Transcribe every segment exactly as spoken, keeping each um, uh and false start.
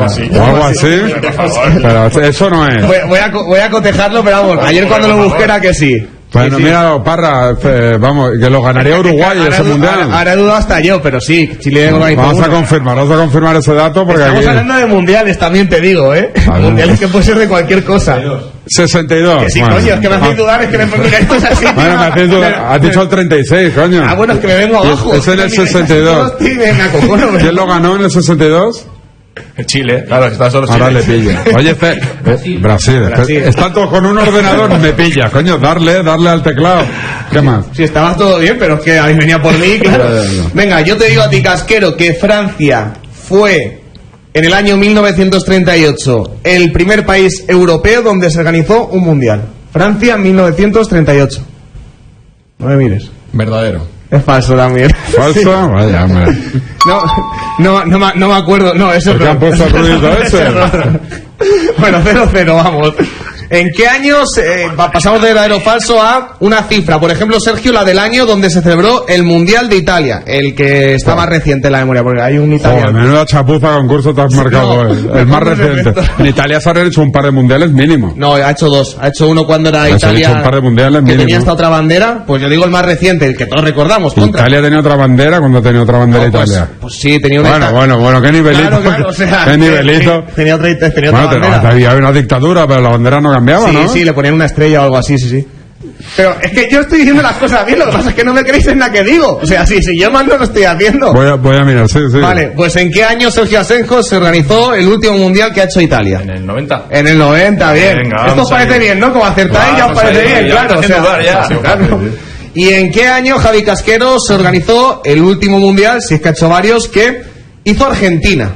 algo así. O algo así. Pero eso no es. Voy, voy, a, voy a cotejarlo, pero vamos, ayer cuando lo busqué era que sí. Bueno, sí, sí. mira, Parra, eh, vamos, que lo ganaría Uruguay ahora, ese mundial. Ahora, ahora he dudado hasta yo, pero sí, Chile organizó Vamos uno. a confirmar, vamos a confirmar ese dato porque Estamos aquí... hablando de mundiales, también te digo, ¿eh? Vale. Mundiales que puede ser de cualquier cosa. sesenta y dos. Que sí, bueno. coño, es que me hacéis dudar, es que me mira, esto es así. Bueno, me hacéis dudar. Has dicho el treinta y seis, coño. Ah, bueno, es que me vengo abajo. Es en el sesenta y dos. Venga, cojones. ¿Quién lo ganó en el sesenta y dos? Chile, claro, está solo Ahora Chile. le pilla. Oye, este, eh, Brasil. Brasil. Este, está todo con un ordenador, me pilla, coño. Darle, darle al teclado. ¿Qué más? Si estabas todo bien, pero es que habéis venido por mí, claro. Ya, ya, ya. Venga, yo te digo a ti, Casquero, que Francia fue en el año mil novecientos treinta y ocho el primer país europeo donde se organizó un mundial. Francia, mil novecientos treinta y ocho. No me mires. Verdadero. Es falso también. ¿Falso? Vaya, hombre. No, no, no, me- no me acuerdo. No, eso es ¿Por qué han puesto el ruido ese? Bueno, cero cero, vamos. ¿En qué años eh, pa- pasamos de verdadero o falso a una cifra? Por ejemplo, Sergio, la del año donde se celebró el Mundial de Italia, el que está más reciente en la memoria, porque hay un Joder, italiano. menuda chapuza concurso te has marcado no, hoy. no, El más no, no, reciente. no, no. En Italia se han hecho un par de mundiales mínimo. No, ha hecho dos. Ha hecho uno cuando era Pues ha Italia, hecho un par de mundiales que mínimo. tenía esta otra bandera. Pues yo digo el más reciente, el que todos recordamos. Contra. Italia tenía otra bandera cuando tenía otra bandera No, pues, Italia. pues sí, tenía una. Bueno, ita- bueno, bueno, qué nivelito. Claro, claro, o sea, qué nivelito. Tenía otra, tenía otra Bueno, te- bandera. había una dictadura, pero la bandera no cambiaba, Sí, ¿no? sí, le ponían una estrella o algo así, sí, sí. Pero es que yo estoy diciendo las cosas bien, lo que pasa es que no me creéis en la que digo. O sea, sí, sí, yo más no lo estoy haciendo. Voy a, voy a mirar, sí, sí. Vale, pues ¿en qué año, Sergio Asenjo, se organizó el último mundial que ha hecho Italia? En el noventa. En el noventa, bien. Venga, Esto os vamos parece ahí. bien, ¿no? Como acertáis, ya os Vamos parece ahí, bien, ya claro. me O haciendo sea, dudar ya. claro. ¿Y en qué año, Javi Casquero, se organizó el último mundial, si es que ha hecho varios, que hizo Argentina?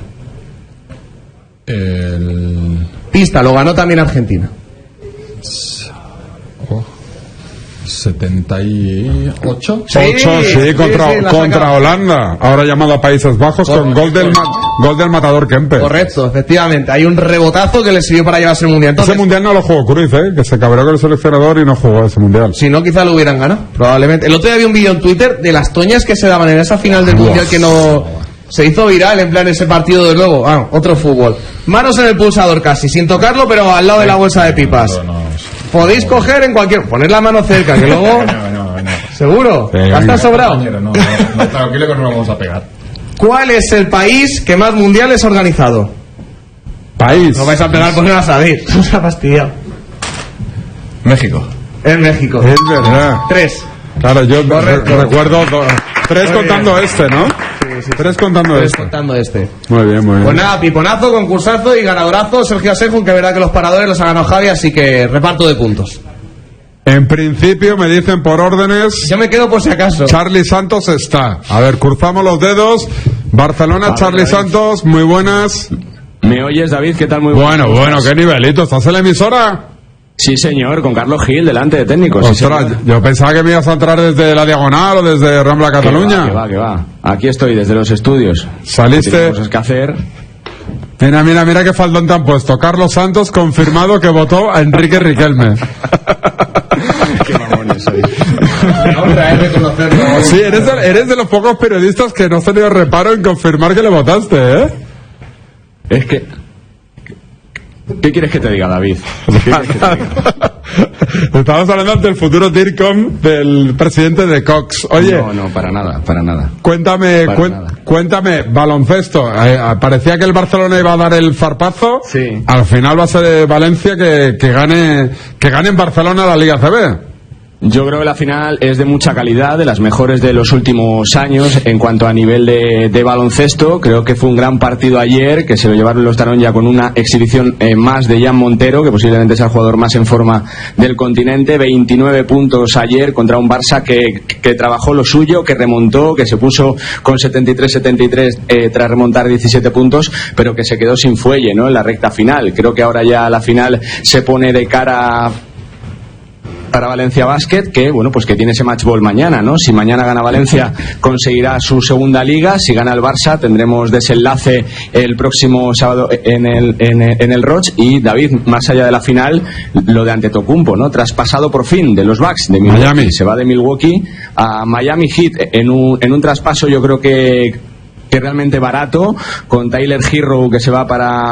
El... Pista, lo ganó también Argentina. setenta y ocho. Sí, Ocho, sí, sí, contra, sí, la ha contra sacado. Holanda, ahora llamado a Países Bajos, con gol del, ma- gol del matador Kempe. Correcto, efectivamente. Hay un rebotazo que le sirvió para llevarse el mundial. Entonces, Ese mundial no lo jugó Cruyff, ¿eh? Que se cabreó con el seleccionador y no jugó ese mundial. si no, quizá lo hubieran ganado, probablemente. El otro día había un vídeo en Twitter de las toñas que se daban en esa final del Buah. mundial que no. Se hizo viral en plan ese partido de luego. Ah, otro fútbol. Manos en el pulsador casi, sin tocarlo, pero al lado de la bolsa de pipas. No, no, Podéis coger en cualquier. Poner la mano cerca, que luego. no, no, no. ¿Seguro? Sí, venga. ¿Estás sobrado? Compañero, no, no, no, tranquilo que no lo vamos a pegar. ¿Cuál es el país que más mundiales ha organizado? País. No vais a pegar por una salir. Os ha fastidiado. México. Es México. Es verdad. Tres. Claro, yo re- Correcto. recuerdo do- tres Muy contando bien. este, ¿no? Tres contando Estoy este. contando este. Muy bien, muy bien. Pues nada, piponazo, concursazo y ganadorazo, Sergio Asenjo, que verá que los paradores los ha ganado Javi, así que reparto de puntos. En principio me dicen por órdenes, Yo me quedo por si acaso. Charlie Santos está. A ver, cruzamos los dedos. Barcelona, Charlie Santos, muy buenas. ¿Me oyes, David? ¿Qué tal? Muy Bueno, buenas. bueno, qué nivelito. ¿Estás en la emisora? Sí, señor, con Carlos Gil delante de técnicos. sí, Ostras, señor. yo pensaba que me ibas a entrar desde la Diagonal o desde Rambla Que va, Cataluña. que va, que va. Aquí estoy, desde los estudios. Saliste- Tengo cosas que hacer. Mira, mira, mira qué faldón te han puesto. Carlos Santos confirmado que votó a Enrique Riquelme. Qué mamones sois. Me honra, eh, reconocerlo. Sí, eres de, eres de los pocos periodistas que no has tenido reparo en confirmar que le votaste, ¿eh? Es que... ¿Qué quieres que te diga, David? ¿Qué quieres que te diga? Estábamos hablando del futuro DIRCOM del presidente de Cox. Oye, No, no, para nada, para nada. cuéntame, Para cuen- nada. cuéntame, baloncesto. Eh, parecía que el Barcelona iba a dar el zarpazo. Sí. Al final va a ser Valencia que, que gane, que gane en Barcelona la Liga C B. Yo creo que la final es de mucha calidad, de las mejores de los últimos años en cuanto a nivel de, de baloncesto. Creo que fue un gran partido ayer, que se lo llevaron los Taronja con una exhibición eh, más de Jan Montero, que posiblemente sea el jugador más en forma del continente. veintinueve puntos ayer contra un Barça que, que trabajó lo suyo, que remontó, que se puso con setenta y tres setenta y tres eh, tras remontar diecisiete puntos, pero que se quedó sin fuelle, ¿no?, en la recta final. Creo que ahora ya la final se pone de cara para Valencia Basket, que bueno, pues que tiene ese match ball mañana, ¿no? Si mañana gana Valencia, conseguirá su segunda liga. Si gana el Barça, tendremos desenlace el próximo sábado en el en el, en el Roig. Y David, más allá de la final, lo de Antetokounmpo, ¿no? Traspasado por fin de los Bucks de Milwaukee. Miami. Se va de Milwaukee a Miami Heat en un en un traspaso, yo creo que que realmente barato, con Tyler Herro, que se va para